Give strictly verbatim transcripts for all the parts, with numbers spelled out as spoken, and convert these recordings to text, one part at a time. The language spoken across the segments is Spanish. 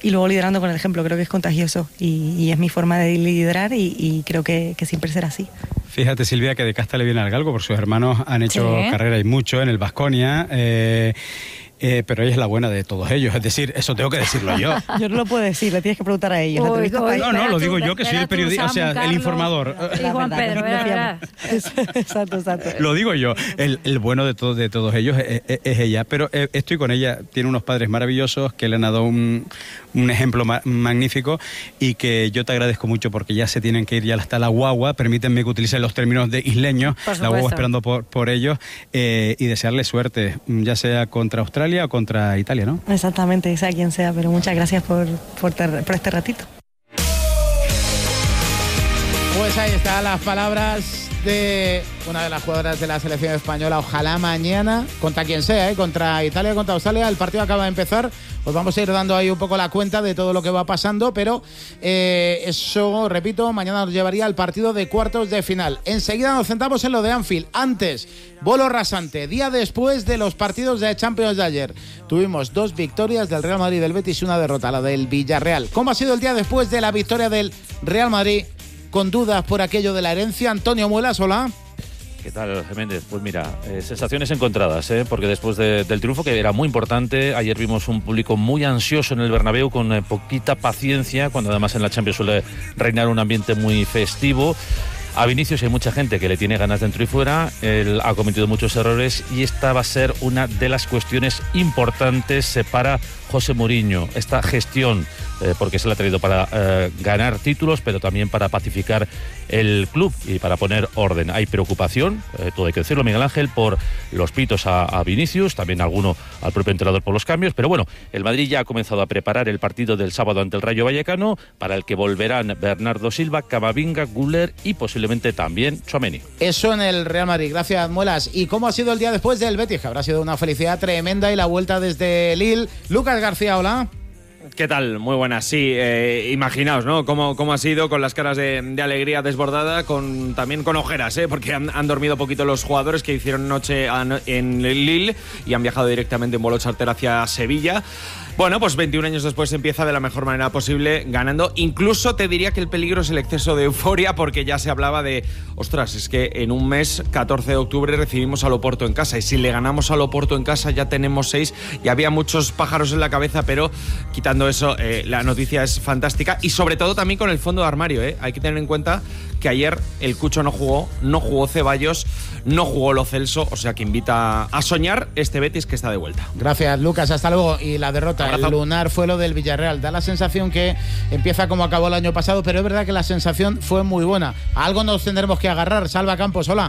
y luego liderando con el ejemplo. Creo que es contagioso y, y es mi forma de liderar y, y creo que, que siempre será así. Fíjate, Silvia, que de casta le viene al galgo, porque sus hermanos han hecho sí. carrera y mucho en el Baskonia. Eh, Eh, pero ella es la buena de todos ellos, es decir, eso tengo que decirlo yo. Yo no lo puedo decir, le tienes que preguntar a ellos. Uy, uy, no, no, lo digo yo, que soy el periodista, o sea, el informador. Y Juan Pedro, ¿verdad? Exacto, exacto. Lo digo yo, el, el bueno de, todo, de todos ellos es, es, es ella, pero eh, estoy con ella, tiene unos padres maravillosos que le han dado un, un ejemplo ma- magnífico y que yo te agradezco mucho porque ya se tienen que ir ya hasta la guagua, permítanme que utilice los términos de isleños, la guagua esperando por, por ellos eh, y desearle suerte, ya sea contra Australia o contra Italia, ¿no? Exactamente, sea quien sea, pero muchas gracias por, por, ter, por este ratito. Pues ahí están las palabras de una de las jugadoras de la selección española. Ojalá mañana, contra quien sea, ¿eh? contra Italia, contra Australia, el partido acaba de empezar. Os vamos a ir dando ahí un poco la cuenta de todo lo que va pasando, pero eh, eso, repito, mañana nos llevaría al partido de cuartos de final. Enseguida nos centramos en lo de Anfield. Antes, bolo rasante, día después de los partidos de Champions de ayer. Tuvimos dos victorias del Real Madrid y del Betis y una derrota, la del Villarreal. ¿Cómo ha sido el día después de la victoria del Real Madrid? Con dudas por aquello de la herencia. Antonio Muelas, hola. ¿Qué tal, Jiménez? Pues mira, eh, sensaciones encontradas, ¿eh? porque después de, del triunfo, que era muy importante, ayer vimos un público muy ansioso en el Bernabéu, con eh, poquita paciencia, cuando además en la Champions suele reinar un ambiente muy festivo. A Vinicius hay mucha gente que le tiene ganas dentro y fuera, él ha cometido muchos errores y esta va a ser una de las cuestiones importantes para José Mourinho, esta gestión, eh, porque se la ha traído para eh, ganar títulos, pero también para pacificar el club y para poner orden. Hay preocupación, eh, todo hay que decirlo, Miguel Ángel, por los pitos a, a Vinicius, también alguno al propio entrenador por los cambios, pero bueno, el Madrid ya ha comenzado a preparar el partido del sábado ante el Rayo Vallecano, para el que volverán Bernardo Silva, Camavinga, Güler y posiblemente también Tchouaméni. Eso en el Real Madrid, gracias Muelas. ¿Y cómo ha sido el día después del Betis? Que habrá sido una felicidad tremenda y la vuelta desde Lille. Lucas García, hola. ¿Qué tal? Muy buenas, sí, eh, imaginaos, ¿no? Cómo, cómo ha sido, con las caras de, de alegría desbordada, con también con ojeras, ¿eh? Porque han, han dormido poquito los jugadores que hicieron noche en Lille y han viajado directamente en vuelo charter hacia Sevilla. Bueno, pues veintiún años después empieza de la mejor manera posible, ganando. Incluso te diría que el peligro es el exceso de euforia, porque ya se hablaba de, ostras, es que en un mes, catorce de octubre, recibimos al Oporto en casa, y si le ganamos al Oporto en casa ya tenemos seis, y había muchos pájaros en la cabeza, pero quitando eso, eh, la noticia es fantástica, y sobre todo también con el fondo de armario, ¿eh? Hay que tener en cuenta que ayer el Cucho no jugó, no jugó Ceballos, no jugó Lo Celso, o sea que invita a soñar este Betis que está de vuelta. Gracias, Lucas, hasta luego. Y la derrota, abrazo. El lunar fue lo del Villarreal. Da la sensación que empieza como acabó el año pasado, pero es verdad que la sensación fue muy buena. A algo nos tendremos que agarrar. Salva Campos, hola.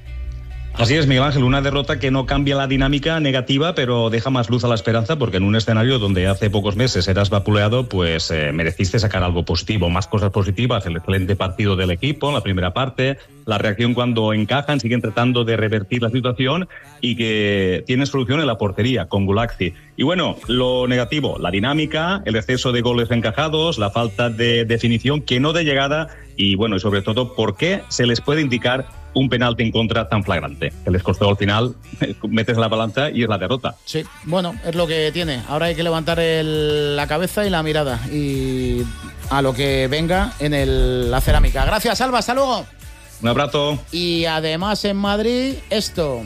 Así es, Miguel Ángel, una derrota que no cambia la dinámica negativa, pero deja más luz a la esperanza, porque en un escenario donde hace pocos meses eras vapuleado, pues eh, mereciste sacar algo positivo, más cosas positivas, el excelente partido del equipo en la primera parte, la reacción cuando encajan, siguen tratando de revertir la situación y que tienen solución en la portería con Gulaxi. Y bueno, lo negativo, la dinámica, el exceso de goles encajados, la falta de definición, que no de llegada, y bueno, y sobre todo, ¿por qué se les puede indicar un penalti en contra tan flagrante? Que les costó al final, metes la balanza y es la derrota. Sí, bueno, es lo que tiene. Ahora hay que levantar el, la cabeza y la mirada y a lo que venga en el, la cerámica. Gracias, Alba, hasta luego. Un abrazo. Y además en Madrid, esto.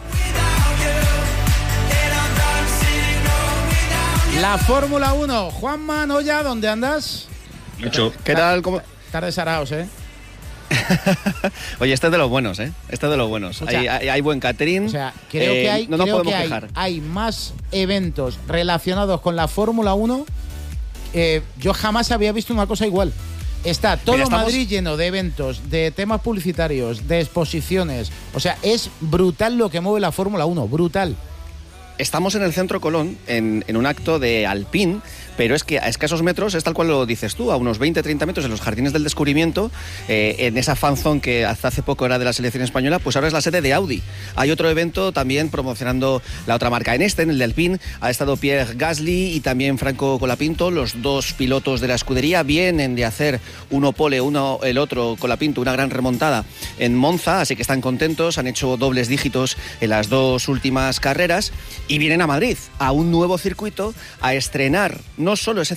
La Fórmula uno. Juanma Noya, ¿dónde andas? Mucho. ¿Qué tal? ¿Cómo? Tarde Saraos, ¿eh? Oye, este es de los buenos, ¿eh? Este es de los buenos. O sea, hay, hay, hay buen catering. O sea, creo eh, que hay, no nos creo podemos que hay, quejar. Hay más eventos relacionados con la Fórmula uno. Eh, yo jamás había visto una cosa igual. Está todo Mira, estamos... Madrid lleno de eventos, de temas publicitarios, de exposiciones. O sea, es brutal lo que mueve la Fórmula uno, brutal. Estamos en el Centro Colón, en, en un acto de Alpine, pero es que a escasos metros, es tal cual lo dices tú, a unos veinte a treinta metros en los Jardines del Descubrimiento, eh, en esa fanzone que hasta hace poco era de la selección española, pues ahora es la sede de Audi. Hay otro evento también promocionando la otra marca. En este, en el de Alpine, ha estado Pierre Gasly y también Franco Colapinto, los dos pilotos de la escudería. Vienen de hacer uno pole, uno el otro Colapinto, una gran remontada en Monza, así que están contentos, han hecho dobles dígitos en las dos últimas carreras. Y vienen a Madrid, a un nuevo circuito, a estrenar no solo ese